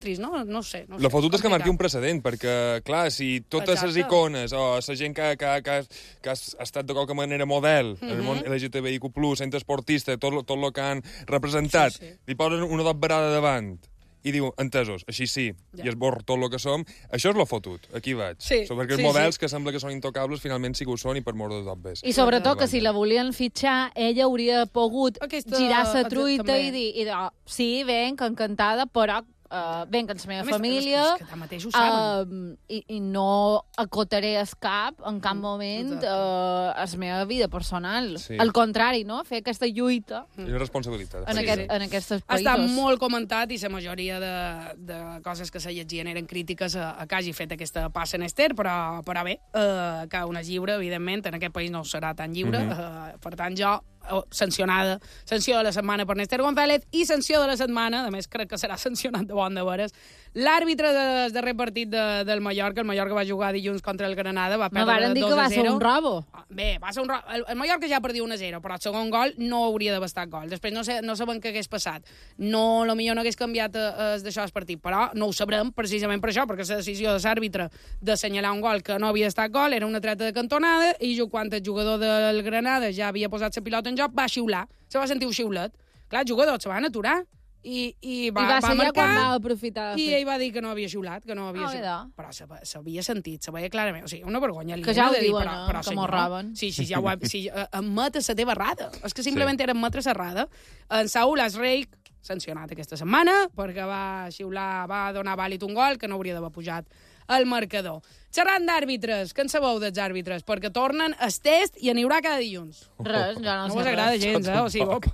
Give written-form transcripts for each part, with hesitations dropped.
trist, no? No sé. La fotut és que marqui un precedent, perquè, clar, si totes les icones o la gent que ha estat de qualque manera model en el món LGTBIQ+, centre esportista, tot el que han representat, li posen una dobbarada davant i diu, entesos, així sí, i esborr tot el que som, això és la fotut, aquí vaig. Perquè els models que sembla que són intocables finalment sí que ho són i per mort de tot ves. I sobretot que si la volien fitxar, ella hauria pogut girar la truita i dir, sí, venc, encantada, però venc amb la meva família i no acotaré el cap en cap moment a la meva vida personal. Al contrari, no? Fer aquesta lluita és responsabilitat en aquests països. Està molt comentat i la majoria de coses que se llegien eren crítiques a que hagi fet aquesta passa en Esther, però bé, que una lliure, evidentment, en aquest país no serà tan lliure, per tant jo sanció de la setmana per Néstor González i sanció de la setmana, a més crec que serà sancionat de bon de veres, l'àrbitre del darrer partit del Mallorca. El Mallorca va jugar dilluns contra el Granada, va perdre 2-0. No varen dir que va ser un robo. Bé, va ser un robo. El Mallorca ja perdia 1-0, però el segon gol no hauria d'haver estat gol. Després no sabem què hagués passat. No, millor no hagués canviat d'això el partit, però no ho sabrem precisament per això, perquè la decisió de l'àrbitre d'assenyalar un gol que no havia estat gol era una treta de cantonada i quan el jugador del Granada ja havia posat la pilota en joc, va xiular. Se va sentir un xiulet. Clar, els jugadors se van aturar i va marcar quan va aprofitar i ell va dir que no havia xiulat, que no havia xiulat. Però s'havia sentit, se veia clarament. O sigui, una vergonya. Que ja ho diuen, que m'ho roben. Sí, ja ho admet la teva errada. És que simplement era admetre l'errada. En Saúl Asreik, sancionat aquesta setmana, perquè va donar vàlid un gol que no hauria d'haver pujat al marcador. Xerrant d'àrbitres, què en sabeu dels àrbitres? Perquè tornen el test i n'hi haurà cada dilluns. Res, ja no sé res. No vos agrada gens, O sigui,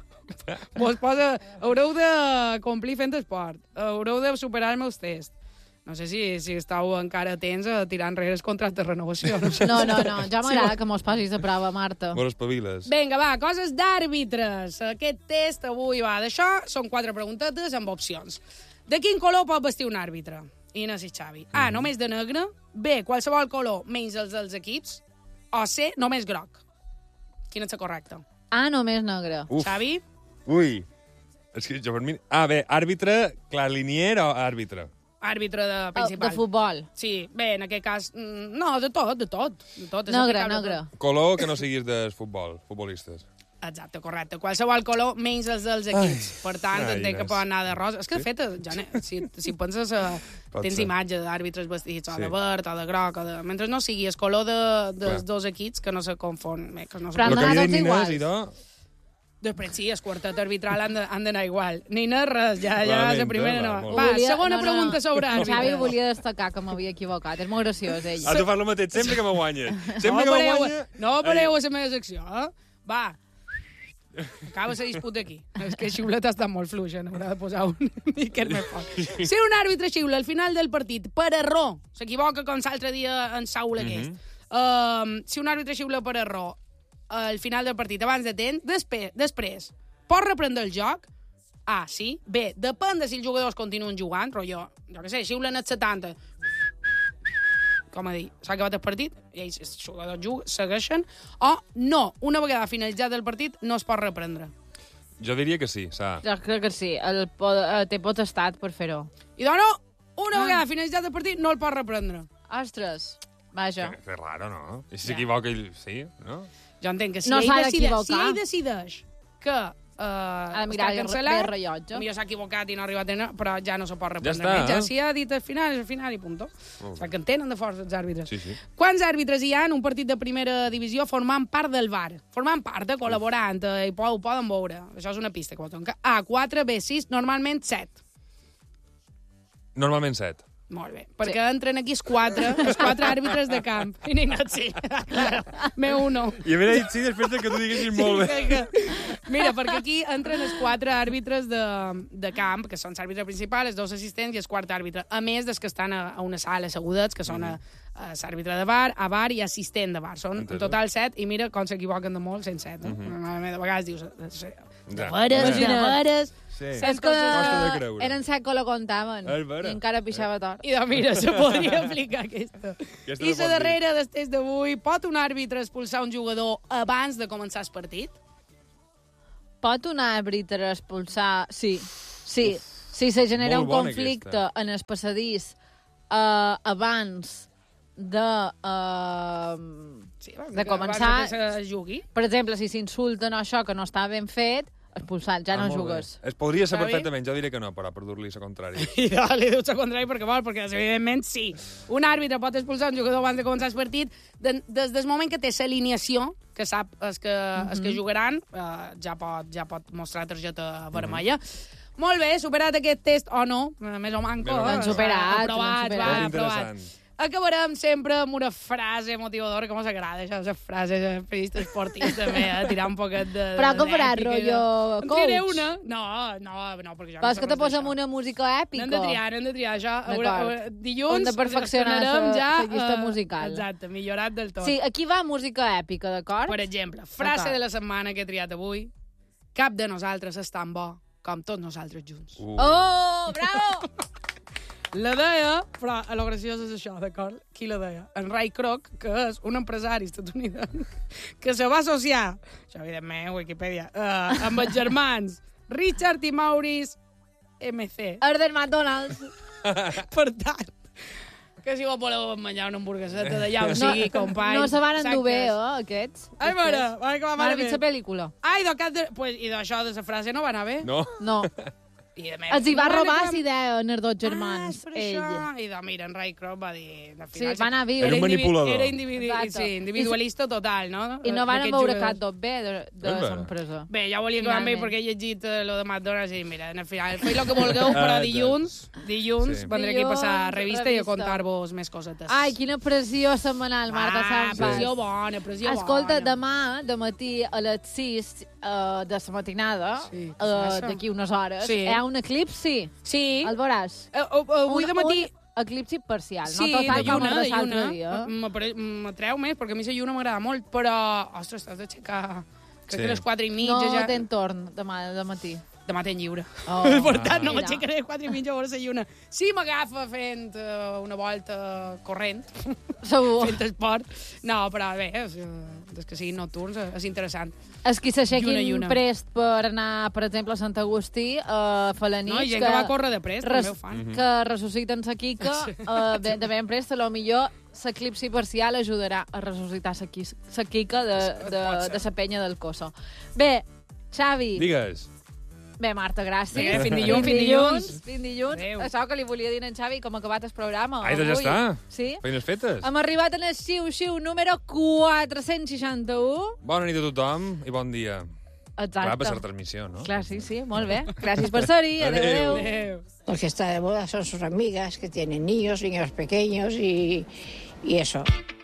haureu de complir fent esport. Haureu de superar els meus tests. No sé si estàu encara atents a tirar enrere el contracte de renovació. No, ja m'agrada que mos passis de prova, Marta. Bones paviles. Vinga, va, coses d'àrbitres. Aquest test avui va d'això. Són 4 preguntetes amb opcions. De quin color pot vestir un àrbitre? Inés i Xavi. A, només de negre. B, qualsevol color menys els dels equips. O C, només groc. Quina és la correcta? A, només negre. Xavi? Ui. És que jo per mi... bé, àrbitre, clar, linier o àrbitre? Àrbitre principal. De futbol. Sí, bé, en aquest cas... No, de tot. Negre. Color que no siguis de futbol, futbolistes. Exacte, correcte. Qualsevol color menys els dels equips. Per tant, entenc que pot anar de rosa. És que, de fet, si penses... Tens imatge d'àrbitres vestits o de verd o de groc, mentre no sigui el color dels dos equips, que no se confon. Però han d'anar tots iguals. Després sí, el quartet arbitral han d'anar igual. Nina, res, ja la primera no. Va, segona pregunta sobre àrbitre. Xavi volia destacar que m'havia equivocat. És molt graciós, ell. Has de fer el mateix sempre que me guanya. Sempre que me guanya... No apareu a la meva secció, Va. Acaba la disputa aquí. És que el xiulet està molt fluix, n'haurà de posar un miquet més fort. Si un àrbitre xiula al final del partit per error, s'equivoca com l'altre dia en Saúl aquest, si un àrbitre xiula per error al final del partit abans de temps, després pot reprendre el joc? A, sí. B, depèn de si els jugadors continuen jugant, però jo què sé, xiulen els 70, com a dir, s'ha acabat el partit, i ells, els jugadors segueixen, o no, una vegada finalitzat el partit, no es pot reprendre. Jo diria que sí, Jo crec que sí, té potestat per fer-ho. I doncs no, una vegada finalitzat el partit, no el pot reprendre. Ostres, vaja. Que raro, no? I si s'equivoca ell, sí, no? Jo entenc que si no ell decideix que ha de mirar el rellotge. Millor s'ha equivocat i no ha arribat a... però ja no se pot reprendre. Ja si ha dit al final, és al final i punto. O sigui que en tenen de força els àrbitres. Sí. Quants àrbitres hi ha en un partit de primera divisió formant part del VAR? Formant part, col·laborant, i ho poden veure. Això és una pista que ho dono. A, 4, B, 6, normalment 7. Normalment 7. Molt bé, perquè entren aquí els 4 àrbitres de camp. I Ninot, sí, claro, meu uno. I havia dit sí després que tu diguessis molt bé. Mira, perquè aquí entren els 4 àrbitres de camp, que són l'àrbitre principal, els 2 assistents i el quart àrbitre, a més dels que estan a una sala assegudets, que són l'àrbitre de VAR, a VAR i assistent de VAR. Són en total 7, i mira com s'equivoquen de molt, 107. De vegades dius... De veres... Sí. És que eren 7 que la comptaven i encara pixava tort. I doncs mira, se podria aplicar aquesta. I la darrera del test d'avui, pot un àrbitre expulsar un jugador abans de començar el partit? Pot un àrbitre expulsar... Sí. Si se genera un conflicte en el passadís abans de començar... Per exemple, si s'insulten o això que no està ben fet, expulsat, ja no jugues. Es podria ser perfectament, jo diré que no, però per dur-li la contrària. I li dius la contrària perquè vol, perquè evidentment sí. Un àrbitre pot expulsar un jugador abans de començar el partit des del moment que té l'alineació, que sap els que jugaran, ja pot mostrar targeta vermella. Molt bé, superat aquest test o no, més o manco. L'han superat. Aprovat. Acabarem sempre amb una frase motivadora, que ens agrada, això, les frases periodistes esportives, també, tirar un poquet de... Però que faràs, rotllo coach? En triaré una. No, perquè jo... Però és que te posem una música èpica. N'hem de triar, això. Dilluns... Hem de perfeccionar la llista musical. Exacte, millorat del tot. Sí, aquí va música èpica, d'acord? Per exemple, frase de la setmana que he triat avui. Cap de nosaltres és tan bo com tots nosaltres junts. Oh, bravo! La deia, però a lo graciós és això, d'acord? Qui la deia? En Ray Kroc, que és un empresari estatunidenc que se va associar, això evidentment, Wikipedia, amb els germans Richard i Maurice MC. Els del McDonald's. Per tant, que si vos voleu menjar una hamburgueseta d'allà on sigui, company. No se van endur bé, aquests. Ai, mare, que va malament. M'han vist la pel·lícula. Ai, i d'això de la frase no va anar bé? No. Els hi va robar la idea en els dos germans, ell. I mira, en Ray Kroc va dir... Sí, va anar a viure. Era un manipulador. Era individualista total, no? I no van veure cap dos bé de l'empresa. Bé, ja volia que van bé perquè he llegit lo de McDonald's i mira, al final, feu el que vulgueu, però dilluns vendré aquí a passar revista i a contar-vos més cosetes. Ai, quina pressió setmanal, Marta Sanz. Pressió bona. Escolta, demà, de matí a les 6 de la matinada, d'aquí unes hores, hi ha un eclipsi. Sí. El veuràs. Avui de matí... Un eclipsi parcial, sí, no total com el de l'altre dia. M'atreu més, perquè a mi la lluna m'agrada molt, però, ostres, t'has d'aixecar... Crec que a les 4:30 no ja... No tens torn demà de matí. Demà tenc lliure. Per tant, no m'aixecaré a 4:30 a veure la lluna. Sí, m'agafa fent una volta corrent. Segur. Fent esport. No, però bé, des que siguin nocturns, és interessant. És qui s'aixequin prest per anar, per exemple, a Sant Agustí a fer la nit. No, i gent que va córrer de prest, també ho fan. Que ressusciten la Quica de ben prest, a lo millor l'eclipsi parcial ajudarà a ressuscitar la Quica de la penya del Coso. Bé, Xavi. Digues. Bé, Marta, gràcies. Fins dilluns. Això que li volia dir a en Xavi, com ha acabat el programa. Ai, doncs ja està. Sí? Feines fetes. Hem arribat en el xiu-xiu número 461. Bona nit a tothom i bon dia. Exacte. Clar, per la transmissió, no? Clar, sí, molt bé. Gràcies por ser-hi. Adéu. Porque está de boda son sus amigas que tienen niños pequeños y eso.